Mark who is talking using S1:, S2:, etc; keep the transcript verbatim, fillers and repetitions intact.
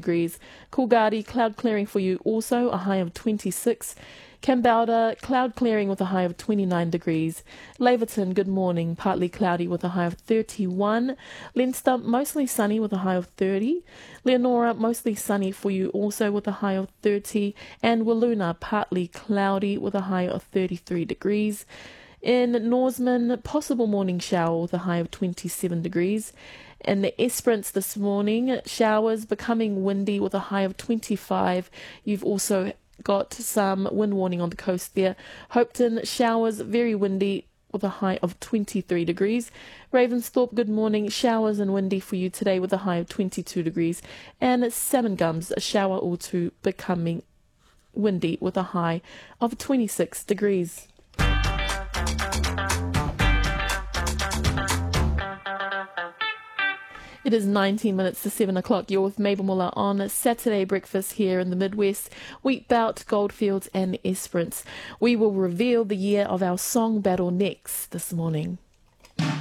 S1: degrees. Coolgardie, cloud clearing for you also, a high of twenty-six. Kambalda, cloud clearing with a high of twenty-nine degrees. Laverton, good morning, partly cloudy with a high of thirty-one. Leinster, mostly sunny with a high of thirty. Leonora, mostly sunny for you also with a high of thirty. And Wiluna, partly cloudy with a high of thirty-three degrees. In Norseman, possible morning shower with a high of twenty-seven degrees. In the Esperance this morning, showers becoming windy with a high of twenty-five. You've also got some wind warning on the coast there. Hopeton, showers, very windy with a high of twenty-three degrees. Ravensthorpe, good morning, showers and windy for you today with a high of twenty-two degrees. And Salmon Gums, a shower or two becoming windy with a high of twenty-six degrees. It is nineteen minutes to seven o'clock. You're with Mabel Muller on Saturday breakfast here in the Midwest. Wheatbelt, Goldfields and Esperance. We will reveal the year of our song battle next this morning.